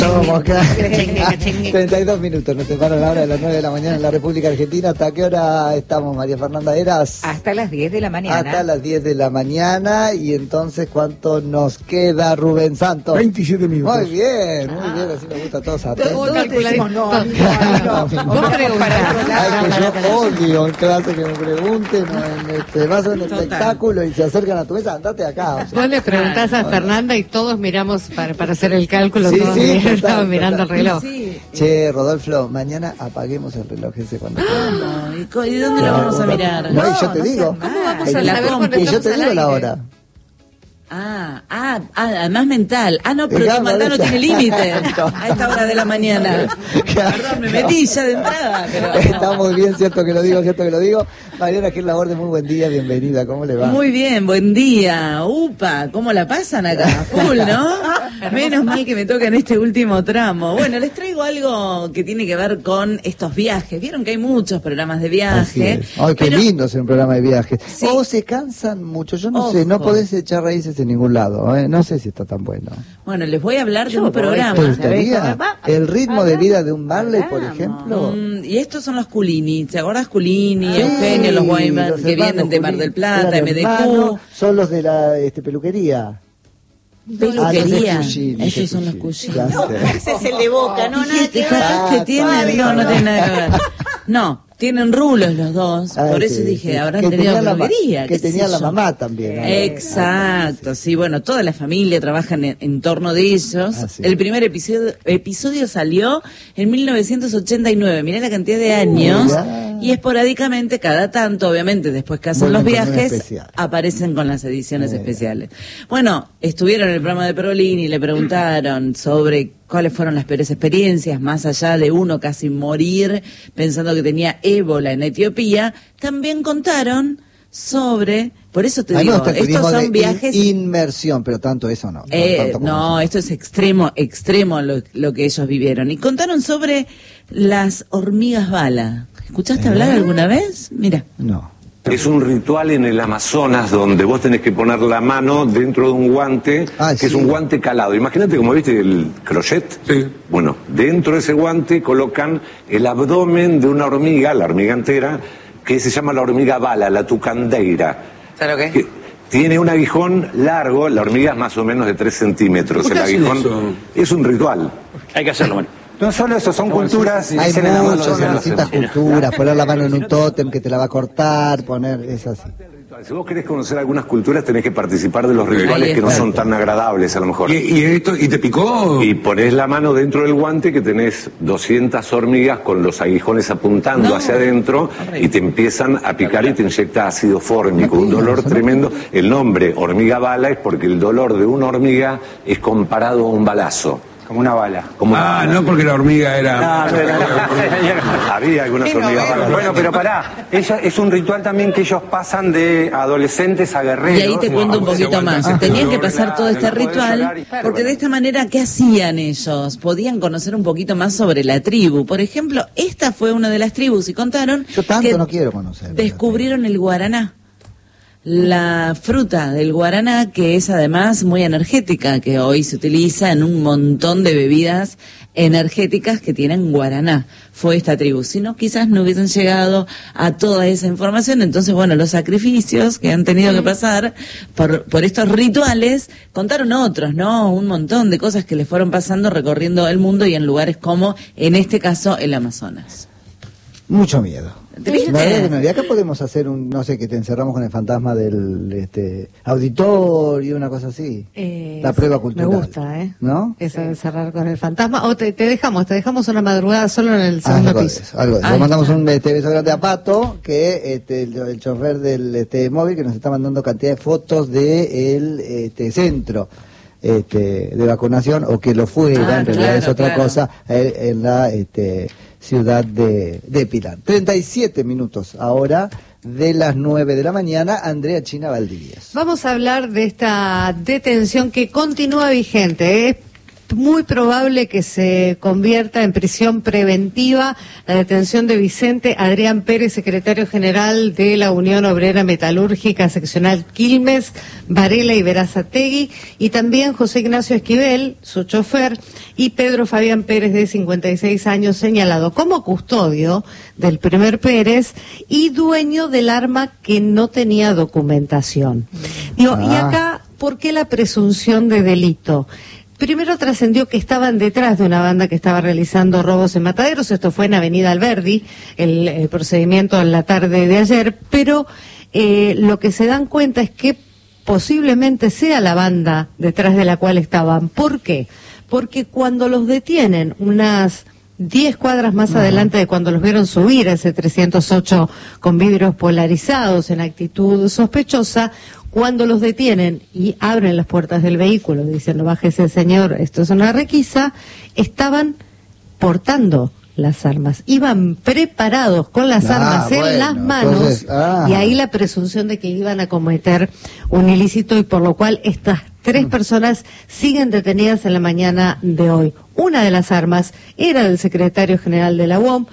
Estamos acá. 32 minutos, nos separan la hora de las 9 de la mañana en la República Argentina. ¿Hasta qué hora estamos, María Fernanda Heras? Hasta las 10 de la mañana. Hasta las 10 de la mañana. Y entonces, ¿cuánto nos queda, Rubén Santos? 27 minutos. Muy bien, así nos gusta a todos atentos. Todos calcularemos, no. Vos preguntás. Ay, que yo odio en clase que me pregunten, vas a un espectáculo y se acercan a tu mesa, andate acá. O sea. Vos le preguntás a Fernanda y todos miramos para hacer el cálculo. Sí, todos sí, estamos mirando el reloj. Sí. Che, Rodolfo, mañana apaguemos el reloj ese cuando ¿Y dónde lo vamos a mirar? No, y yo te digo. ¿Cómo vamos a En la saber compu, cuando y yo estamos te al digo la aire? hora. Además mental. No, pero tu maldad no tiene límite a esta hora de la mañana. Perdón, me metí ya de entrada. Pero Está muy bien, cierto que lo digo. Mariana Gil Laborde, muy buen día, bienvenida, ¿cómo le va? Muy bien, buen día. Upa, ¿cómo la pasan acá? Full, ¿no? Menos mal que me toca en este último tramo. Bueno, les traigo algo que tiene que ver con estos viajes. Vieron que hay muchos programas de Así viaje. es. Ay, qué lindo es un programa de viajes. Sí. O se cansan mucho, yo no Ojo. sé, no podés echar raíces en ningún lado, ¿eh? No sé si está tan bueno. Bueno, les voy a hablar de un ¿Te programa. gustaría el ritmo de vida de un Marley, por ejemplo? Y estos son los Culini. ¿Te acordás Culini, Sí, Eugenio, los Weinberg, los que hermanos vienen de Mar del Plata, Culini, MDQ? hermanos, son los de la peluquería. Peluquería. Cucini, Esos son los Cucini. Cucini. Ya sé. Ese es el de Boca, ¿no? Nada que ver. ¿Qué tienen? No tiene nada que ver. No, tienen rulos los dos. Por eso sí, dije, sí. habrán Que tenido tenía la ma- peluquería. Que qué sé tenía la yo. mamá también. ¿no? Exacto, sí, bueno, toda la familia trabaja en torno de ellos. Así. El primer episodio salió en 1989, mirá la cantidad de años, Mirá. y esporádicamente, cada tanto, obviamente, después que hacen Vuelven los con un viajes, especial. aparecen con las ediciones especiales. Bueno, estuvieron en el programa de Perolini y le preguntaron sobre cuáles fueron las peores experiencias, más allá de uno casi morir pensando que tenía ébola en Etiopía. También contaron sobre, por eso te A mí me digo, gusta el estos turismo son de viajes. inmersión, pero tanto eso no. Tanto como No, eso. esto es extremo lo que ellos vivieron. Y contaron sobre las hormigas bala. ¿Escuchaste hablar alguna vez? Mira. No. Es un ritual en el Amazonas donde vos tenés que poner la mano dentro de un guante, que sí. es un guante calado. Imagínate como viste el crochet. Sí. Bueno, dentro de ese guante colocan el abdomen de una hormiga, la hormiga entera, que se llama la hormiga bala, la tucandeira. ¿Sabes lo Que tiene un aguijón largo, la hormiga es más o menos de 3 centímetros. ¿Por qué El hacen aguijón eso? es un ritual. Hay que hacerlo, bueno. No solo eso, son culturas. Hay dicen en la mano, muchas dicen en la distintas mano. culturas, poner la mano en un tótem que te la va a cortar, es así. Si vos querés conocer algunas culturas tenés que participar de los rituales Ahí que no está. son tan agradables a lo mejor. ¿Y te picó? Y ponés la mano dentro del guante que tenés 200 hormigas con los aguijones apuntando No. hacia adentro y te empiezan a picar y te inyecta ácido fórmico, un dolor tremendo. El nombre hormiga bala es porque el dolor de una hormiga es comparado a un balazo. Como una bala. Como una bala. No porque la hormiga era... Había algunas hormigas balas. Bueno, pero pará, es un ritual también que ellos pasan de adolescentes a guerreros. Y ahí te cuento un poquito más. Tenían que pasar todo este ritual, porque de esta manera, ¿qué hacían ellos? Podían conocer un poquito más sobre la tribu. Por ejemplo, esta fue una de las tribus y contaron Yo tanto que no quiero conocer. descubrieron el guaraná. La fruta del guaraná, que es además muy energética, que hoy se utiliza en un montón de bebidas energéticas que tienen guaraná. Fue esta tribu. Si no, quizás no hubiesen llegado a toda esa información. Entonces, bueno, los sacrificios que han tenido que pasar por estos rituales, contaron otros, ¿no? Un montón de cosas que les fueron pasando recorriendo el mundo y en lugares como, en este caso, el Amazonas. Mucho miedo. ¿Viste? No, y acá podemos hacer no sé, que te encerramos con el fantasma del auditorio, una cosa así. La prueba cultural. Me gusta, ¿No? Eso de cerrar con el fantasma. O te dejamos una madrugada solo en el segundo Algo de piso. eso, algo de eso. Ahí Le mandamos está. un beso grande a Pato, que el chofer del móvil, que nos está mandando cantidad de fotos del centro de vacunación, o que lo fuera, en realidad claro, es otra claro. cosa, en la ciudad de Pilar. 37 minutos ahora de las 9 de la mañana, Andrea China Valdivieso. Vamos a hablar de esta detención que continúa vigente, muy probable que se convierta en prisión preventiva la detención de Vicente Adrián Pérez, secretario general de la Unión Obrera Metalúrgica Seccional Quilmes, Varela y Berazategui, y también José Ignacio Esquivel, su chofer, y Pedro Fabián Pérez, de 56 años, señalado como custodio del primer Pérez y dueño del arma que no tenía documentación. Digo, y acá, ¿por qué la presunción de delito? Primero trascendió que estaban detrás de una banda que estaba realizando robos en Mataderos. Esto fue en Avenida Alberdi, el procedimiento en la tarde de ayer, pero lo que se dan cuenta es que posiblemente sea la banda detrás de la cual estaban. ¿Por qué? Porque cuando los detienen, unas 10 cuadras más adelante de cuando los vieron subir a ese 308 con vidrios polarizados en actitud sospechosa, cuando los detienen y abren las puertas del vehículo, dicen, no bájese señor, esto es una requisa, estaban portando las armas, iban preparados con las armas en las manos, y ahí la presunción de que iban a cometer un ilícito, y por lo cual estas 3 personas siguen detenidas en la mañana de hoy. Una de las armas era del secretario general de la UOM,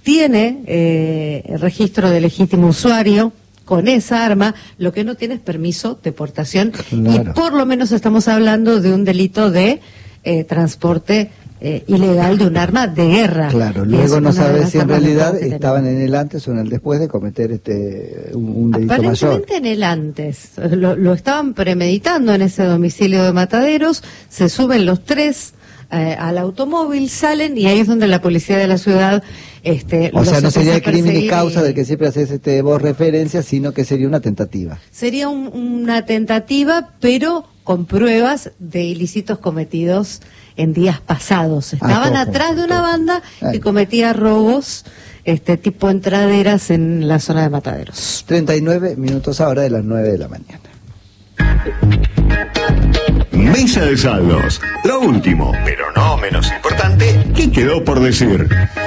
tiene registro de legítimo usuario con esa arma, lo que no tiene es permiso de portación, y por lo menos estamos hablando de un delito de transporte ilegal de un arma de guerra. Claro, luego no sabes si en realidad estaban en el antes o en el después de cometer un delito mayor. Aparentemente en el antes, lo estaban premeditando en ese domicilio de Mataderos, se suben los 3 al automóvil, salen, y ahí es donde la policía de la ciudad o sea, no sería el crimen y causa del que siempre haces vos referencia, sino que sería una tentativa. Sería una tentativa, pero con pruebas de ilícitos cometidos en días pasados. Estaban atrás de una banda que cometía robos tipo entraderas en la zona de Mataderos. 39 minutos ahora de las 9 de la mañana. Mesa de saldos. Lo último, pero no menos importante, ¿qué quedó por decir?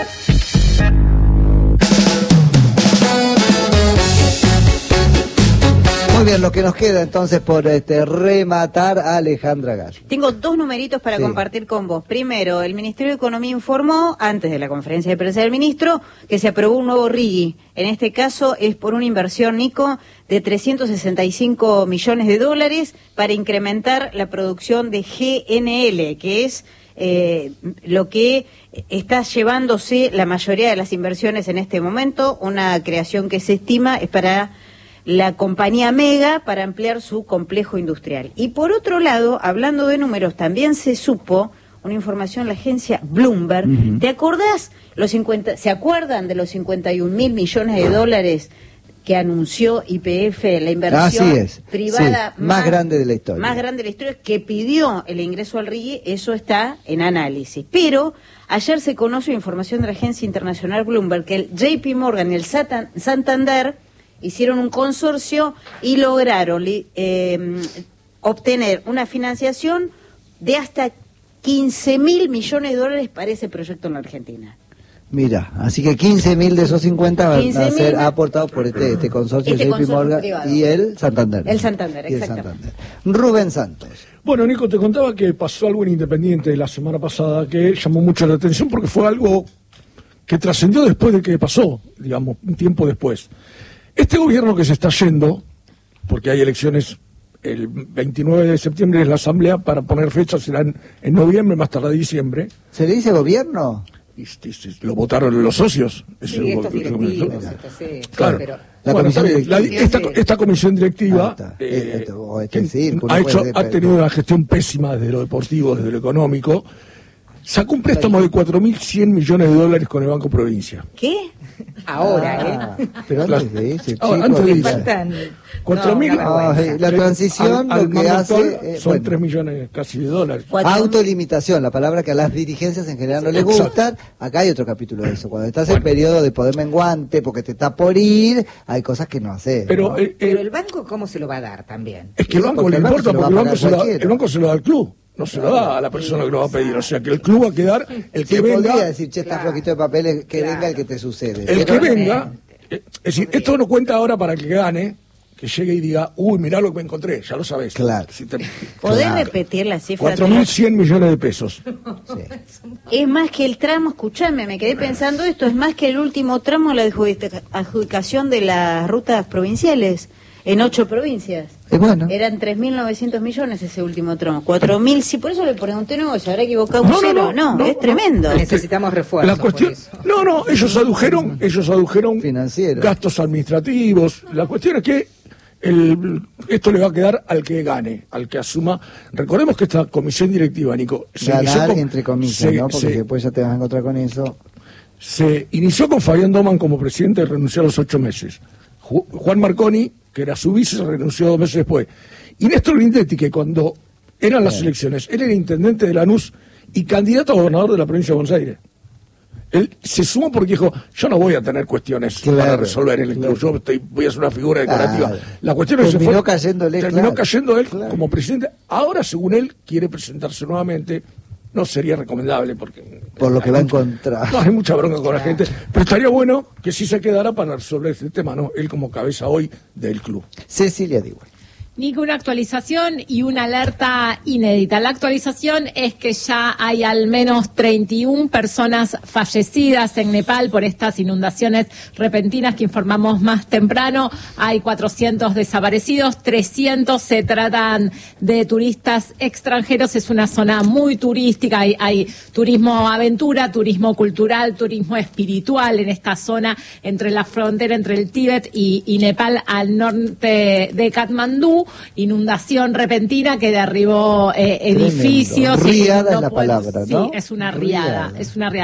Muy bien, lo que nos queda entonces por rematar a Alejandra Gallo. Tengo 2 numeritos para compartir con vos. Primero, el Ministerio de Economía informó, antes de la conferencia de prensa del ministro, que se aprobó un nuevo RIGI. En este caso es por una inversión, Nico, de 365 millones de dólares para incrementar la producción de GNL, que es lo que está llevándose la mayoría de las inversiones en este momento. Una creación que se estima es para la compañía Mega, para ampliar su complejo industrial. Y por otro lado, hablando de números, también se supo una información, la agencia Bloomberg. ¿Te acordás? ¿Se acuerdan de los 51.000 millones de dólares que anunció YPF, la inversión privada más grande de la historia? Más grande de la historia, que pidió el ingreso al RIGI. Eso está en análisis. Pero ayer se conoció información de la agencia internacional Bloomberg que el JP Morgan y el Santander hicieron un consorcio y lograron obtener una financiación de hasta 15.000 millones de dólares para ese proyecto en la Argentina. Mira, así que 15.000 de esos 50 van a ser aportados por este consorcio JP Morgan privado. Y el Santander. El Santander, exactamente. Rubén Santos. Bueno, Nico, te contaba que pasó algo en Independiente la semana pasada que llamó mucho la atención porque fue algo que trascendió después de que pasó, digamos, un tiempo después. Este gobierno que se está yendo, porque hay elecciones el 29 de septiembre, es la asamblea, para poner fechas serán en noviembre, más tarde diciembre. ¿Se le dice gobierno? Lo votaron los socios. Sí, estos directivos, claro. Pero... Esta comisión directiva ha tenido una gestión pésima desde lo deportivo, desde lo económico. Sacó un préstamo de 4.100 millones de dólares con el Banco Provincia. ¿Qué? Ahora, Pero antes de ese, antes de ese. 4.000. La transición al lo que hace son 3 millones casi de dólares. Autolimitación, la palabra que a las dirigencias en general no les gustan. Acá hay otro capítulo de eso. Cuando estás en periodo de poder menguante, porque te está por ir, hay cosas que no haces. Pero el banco, ¿cómo se lo va a dar también? Es que el banco le importa, porque el banco se lo da al club. No se lo da a la persona que lo va a pedir, o sea que el club va a quedar, el que venga... podría decir, che, está flojito de papeles, que venga el que te sucede. El que venga, es decir, esto no cuenta ahora para que gane, que llegue y diga, uy, mirá lo que me encontré, ya lo sabés. Claro. ¿Podés repetir la cifra? 4.100 millones de pesos. Es más que el tramo, escuchame, me quedé pensando esto, es más que el último tramo de la adjudicación de las rutas provinciales en 8 provincias. Bueno. Eran 3.900 millones ese último tramo. 4.000, sí, por eso le pregunté, no, ¿se habrá equivocado un cero? No, es tremendo. Necesitamos refuerzo. La cuestión, ellos adujeron gastos administrativos. La cuestión es que esto le va a quedar al que gane, al que asuma. Recordemos que esta comisión directiva, Nico, entre comillas, ¿no? Porque después ya te vas a encontrar con eso. Se inició con Fabián Doman como presidente y renunció a los 8 meses. Juan Marconi, que era su vice, renunció 2 meses después. Y Néstor Grindetti, que cuando eran las elecciones, él era intendente de Lanús y candidato a gobernador de la provincia de Buenos Aires. Él se sumó porque dijo, yo no voy a tener cuestiones para resolver el club, yo voy a ser una figura decorativa. La cuestión es que terminó cayendo él como presidente. Ahora, según él, quiere presentarse nuevamente. No sería recomendable porque... Por lo que va a encontrar. No, hay mucha bronca con la gente. Pero estaría bueno que sí se quedara para resolver este tema, ¿no? Él como cabeza hoy del club. Cecilia Diwan. Nico, una actualización y una alerta inédita. La actualización es que ya hay al menos 31 personas fallecidas en Nepal por estas inundaciones repentinas que informamos más temprano. Hay 400 desaparecidos, 300 se tratan de turistas extranjeros. Es una zona muy turística, hay turismo aventura, turismo cultural, turismo espiritual en esta zona entre la frontera entre el Tíbet y Nepal al norte de Katmandú. Inundación repentina que derribó edificios. Riada es la palabra, ¿no? Sí, es una riada.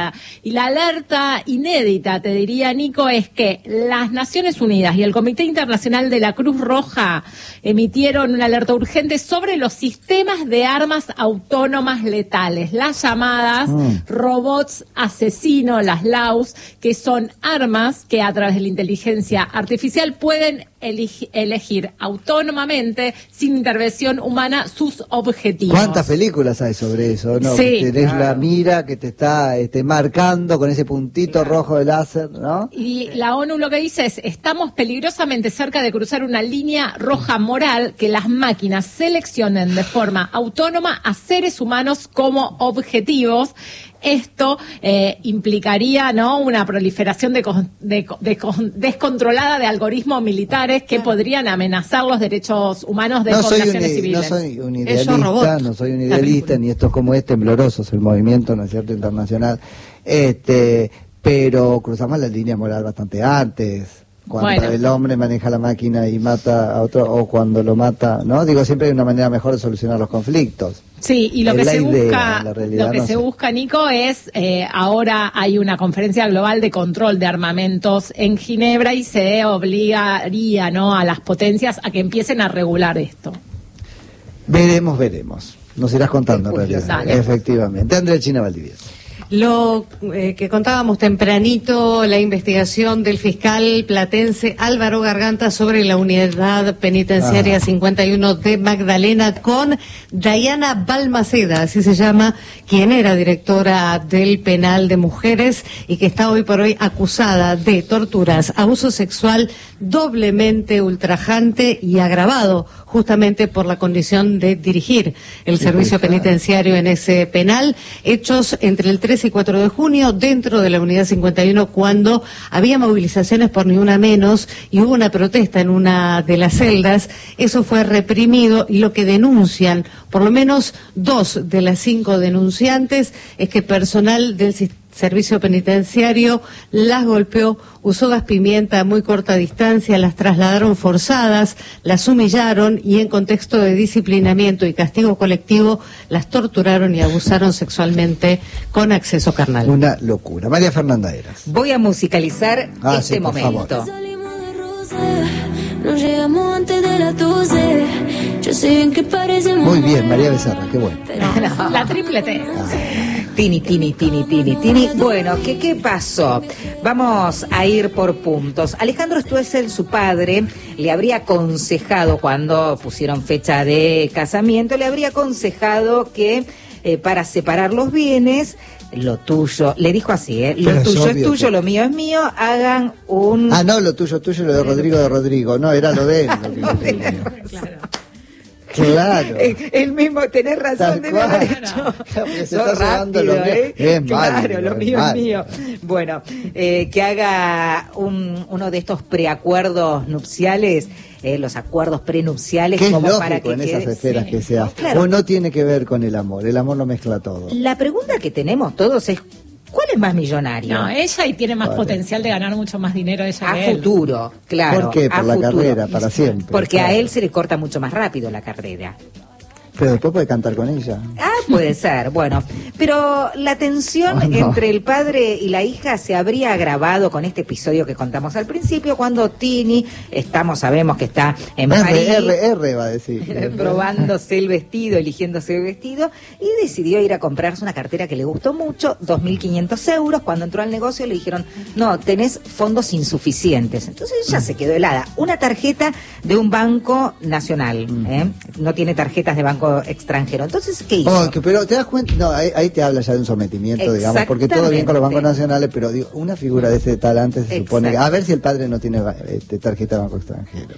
Y la alerta inédita, te diría, Nico, es que las Naciones Unidas y el Comité Internacional de la Cruz Roja emitieron una alerta urgente sobre los sistemas de armas autónomas letales, las llamadas robots asesinos, las LAUs, que son armas que a través de la inteligencia artificial pueden elegir autónomamente, sin intervención humana, sus objetivos. ¿Cuántas películas hay sobre eso, no? Sí. Que tenés la mira que te está marcando con ese puntito rojo de láser, ¿no? Y la ONU lo que dice es, estamos peligrosamente cerca de cruzar una línea roja moral que las máquinas seleccionen de forma autónoma a seres humanos como objetivos. Esto implicaría, ¿no?, una proliferación descontrolada de algoritmos militares que podrían amenazar los derechos humanos de poblaciones civiles. No soy un idealista, ni esto como tembloroso es el movimiento, ¿no es cierto?, internacional, pero cruzamos la línea moral bastante antes. Cuando el hombre maneja la máquina y mata a otro, o cuando lo mata, ¿no? Digo, siempre hay una manera mejor de solucionar los conflictos. Sí, y lo que se busca, Nico, es ahora hay una conferencia global de control de armamentos en Ginebra y se obligaría, ¿no?, a las potencias a que empiecen a regular esto. Veremos. Nos irás contando en realidad. Dale. Efectivamente. Andrea China Valdivieso. Lo que contábamos tempranito, la investigación del fiscal platense Álvaro Garganta sobre la unidad penitenciaria 51 de Magdalena con Diana Balmaceda, así se llama, quien era directora del penal de mujeres y que está hoy por hoy acusada de torturas, abuso sexual doblemente ultrajante y agravado justamente por la condición de dirigir el servicio penitenciario en ese penal, hechos entre el 3 y 4 de junio dentro de la unidad 51 cuando había movilizaciones por Ni Una Menos y hubo una protesta en una de las celdas. Eso fue reprimido y lo que denuncian, por lo menos 2 de las 5 denunciantes, es que personal del servicio penitenciario las golpeó, usó gas pimienta a muy corta distancia, las trasladaron forzadas, las humillaron y en contexto de disciplinamiento y castigo colectivo las torturaron y abusaron sexualmente con acceso carnal. Una locura. María Fernanda Eras. Voy a musicalizar este momento. Nos llegamos antes de las 12. Yo sé bien que parece muy bien, María Becerra, qué bueno. La triple T. Tini. Bueno, ¿qué pasó? Vamos a ir por puntos. Alejandro Stoessel, su padre, le habría aconsejado, cuando pusieron fecha de casamiento, le habría aconsejado que para separar los bienes. Lo tuyo, le dijo así, lo Pero tuyo es obvio tuyo, que... lo mío es mío, hagan un... Ah, no, lo tuyo, lo de Rodrigo, no, era lo de él. Claro. El mismo, tenés razón, de haber hecho. Sos rápido, claro, lo mío es mío. Bueno, que haga uno de estos preacuerdos nupciales, los acuerdos prenupciales, que como es para que en quede, esas esferas que se hace. Claro. O no tiene que ver con el amor lo mezcla todo. La pregunta que tenemos todos es, ¿cuál es más millonario? No, ella y tiene más potencial de ganar mucho más dinero ella que él. A futuro, claro. ¿Por qué? Por la carrera, para siempre. Porque claro. a él se le corta mucho más rápido la carrera. Pero después puede cantar con ella. Ah, puede ser, bueno. Pero la tensión entre el padre y la hija se habría agravado con este episodio que contamos al principio, cuando Tini, sabemos que está en París, R va a decir. probándose el vestido, eligiéndose el vestido, y decidió ir a comprarse una cartera que le gustó mucho, 2.500 euros. Cuando entró al negocio le dijeron, no, tenés fondos insuficientes. Entonces ella se quedó helada. Una tarjeta de un banco nacional, no tiene tarjetas de banco extranjero. Entonces, ¿qué hizo? Pero te das cuenta, no, ahí te habla ya de un sometimiento, digamos, porque todo bien con los bancos nacionales, pero digo, una figura de ese talante se supone que, a ver si el padre no tiene tarjeta de banco extranjero.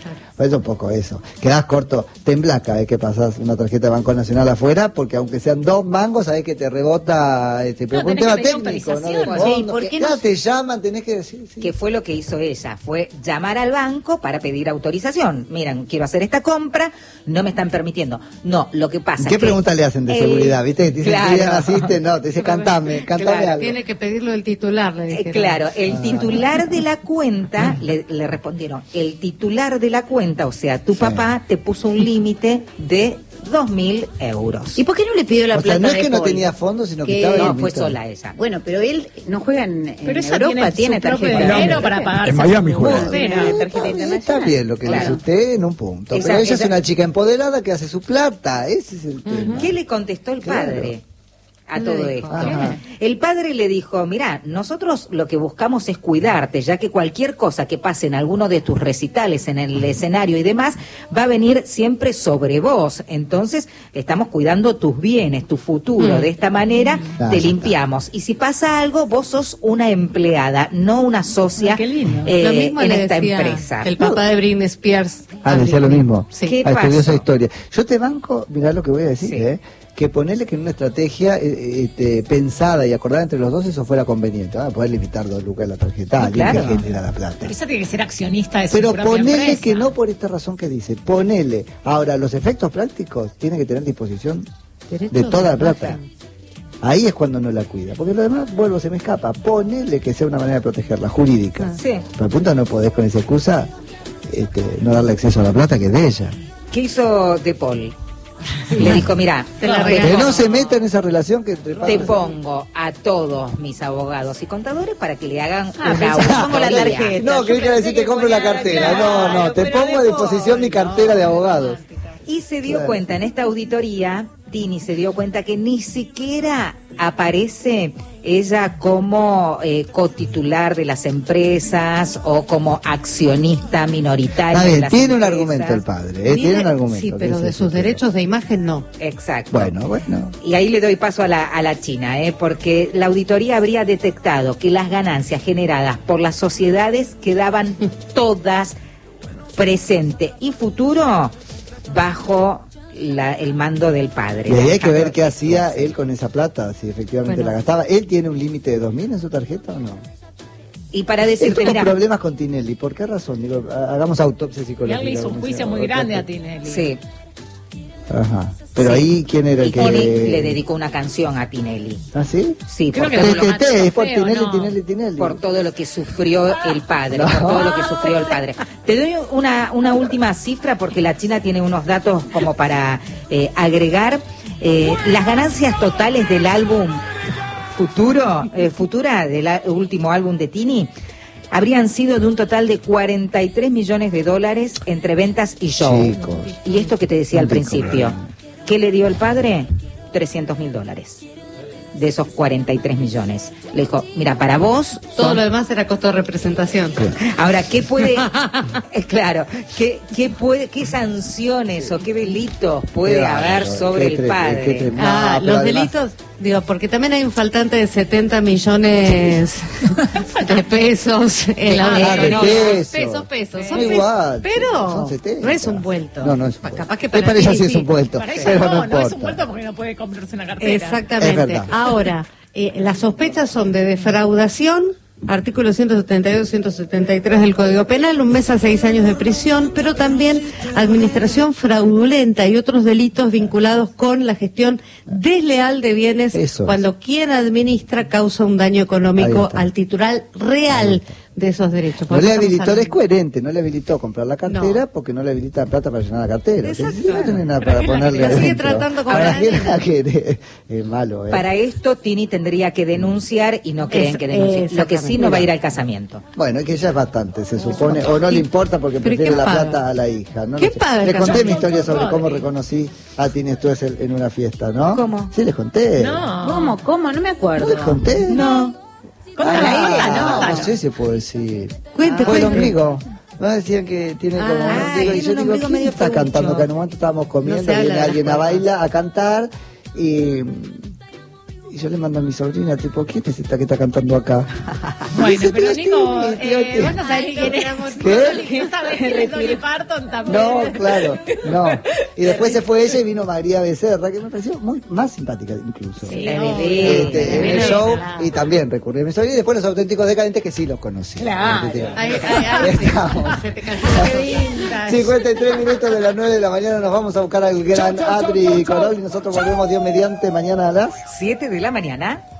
Es un poco eso. Quedás corto, te emblaca, que pasás una tarjeta de Banco Nacional afuera, porque aunque sean 2 mangos, sabés que te rebota, pero un tema técnico, ¿no? De fondo, ¿por qué no te llaman, tenés que decir. Sí. ¿Qué fue lo que hizo ella? Fue llamar al banco para pedir autorización. Miren, quiero hacer esta compra, no me están permitiendo. No, lo que pasa ¿Qué es que pregunta le hacen de seguridad? ¿Viste? Te dicen, claro. ¿qué naciste? No, te dice, cantame algo. Tiene que pedirlo el titular, le dijeron. Claro, el titular de la cuenta, le respondieron, el titular de la cuenta, o sea, tu papá te puso un límite de 2.000 euros. ¿Y por qué no le pidió la plata? No es que de no Paul? tenía fondos, sino que estaba no, en fue sola ella. Bueno, pero él no juega en ella Europa, tiene su propio tarjeta dinero para pagar. En Miami juega. tarjeta internacional. Está bien lo que dice usted en un punto. Pero ella es una chica empoderada que hace su plata. Ese es el tema. ¿Qué le contestó el padre a todo esto? Ajá. El padre le dijo, mira, nosotros lo que buscamos es cuidarte, ya que cualquier cosa que pase en alguno de tus recitales, en el escenario y demás, va a venir siempre sobre vos. Entonces, estamos cuidando tus bienes, tu futuro. De esta manera, te limpiamos. Y si pasa algo, vos sos una empleada, no una socia Lo mismo en le esta decía empresa. el papá de Britney Spears. Decía lo mismo. Sí. ¿Qué Estudió esa pasó? historia. Yo te banco, mirá lo que voy a decir, Sí. que ponerle que en una estrategia pensada y acordada entre los dos eso fuera conveniente. Poder limitar 2 lucas en la tarjeta, alguien claro. que genera la plata. Pero ella tiene que ser accionista de su Pero propia ponele empresa. que no por esta razón que dice, ponele. Ahora, los efectos prácticos tienen que tener disposición de toda la plata. Ahí es cuando no la cuida, porque lo demás, se me escapa. Ponele que sea una manera de protegerla, jurídica. Sí. Pero al punto no podés con esa excusa no darle acceso a la plata que es de ella. ¿Qué hizo De Paul? Le dijo, mira, Te la Que regaló. no se meta en esa relación que entre te padres. pongo a todos mis abogados y contadores para que le hagan una pensé que pongo la auditoría. tarjeta. No, creí que decir te compro la cartera. No, te pongo a disposición mi cartera de abogados. Y se dio Claro. cuenta en esta auditoría, Tini se dio cuenta que ni siquiera aparece ella como cotitular de las empresas o como accionista minoritaria. Está de bien, las tiene un empresas. argumento el padre, tiene un argumento. Sí, pero que de es sus ese. derechos de imagen no. Exacto. Bueno. Y ahí le doy paso a la China, porque la auditoría habría detectado que las ganancias generadas por las sociedades quedaban todas presente y futuro bajo el mando del padre. Y ahí hay que ver qué hacía él con esa plata, si efectivamente Bueno. la gastaba. ¿Él tiene un límite de 2.000 en su tarjeta o no? Y para decirte, Tengo mira, problemas con Tinelli. ¿Por qué razón? Digo, hagamos autopsia Y psicológica. él le hizo un como juicio dice, muy o grande a otra- Tinelli. sí, Ajá. Pero Sí. ahí, ¿quién era y el Tini le que...? dedicó una canción a Tinelli. ¿Ah, sí? Sí, Creo porque que lo mató Es por feo, Tinelli, ¿no? Tinelli. por todo lo que sufrió el padre, por todo lo que sufrió el padre. Te doy una última cifra porque la China tiene unos datos como para agregar. Las ganancias totales del álbum Futura, del último álbum de Tini, habrían sido de un total de 43 millones de dólares entre ventas y show. Chicos. Y esto que te decía al Un pico, principio, ¿qué le dio el padre? $300.000. de esos 43 millones. Le dijo, mira, para vos... Todo lo demás era costo de representación. Ahora, ¿qué puede... claro, ¿qué sanciones o qué delitos puede haber sobre el padre? Los delitos... Digo, porque también hay un faltante de 70 millones de pesos en la pesos. Son igual, pero no es un vuelto. No es capaz que para ella sí es un vuelto. Para ella no es un vuelto porque no puede comprarse una cartera. Exactamente. Ahora, las sospechas son de defraudación, artículo 172, 173 del Código Penal, 1 mes a 6 años de prisión, pero también administración fraudulenta y otros delitos vinculados con la gestión desleal de bienes cuando quien administra causa un daño económico al titular real de esos derechos. No le habilitó, es coherente, no le habilitó comprar la cartera porque no le habilita plata para llenar la cartera. Exacto. No tiene nada para ponerle adentro. Sigue tratando con es malo. Para esto Tini tendría que denunciar y no creen que denuncie. Lo que sí no va a ir al casamiento. Bueno, es que ella es bastante, se supone, o no le importa porque prefiere la plata a la hija. ¿No? Le conté mi historia sobre cómo reconocí a Tini Stoessel en una fiesta, ¿no? ¿Cómo? Sí, les conté. No. ¿Cómo? No me acuerdo. ¿No les conté? No. No sé si puedo decir. Cuente. El ombligo. No decían que tiene como un ombligo. Y yo digo, ¿quién está cantando? Que en un momento estábamos comiendo, viene alguien a bailar, a cantar, y yo le mando a mi sobrina, tipo, ¿quién es esta que está cantando acá? Bueno, pero Nico, vos no sabés quién es. ¿Qué? ¿No sabés quién es Dolly Parton también? No, claro, no. Y después se fue ella y vino María Becerra, que me pareció más simpática incluso. Sí, en el show, y también recurrí a mi sobrina, y después los auténticos decadentes que sí los conocí. Claro. Estamos. 53 minutos de las 9 de la mañana, nos vamos a buscar al gran Adri Corol y nosotros volvemos Dios mediante mañana a las 7 de la mañana.